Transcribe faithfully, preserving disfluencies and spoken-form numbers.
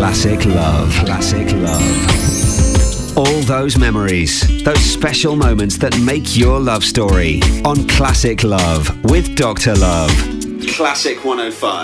Classic Love. Classic Love. All those memories, those special moments that make your love story on Classic Love with Doctor Love. Classic one oh five.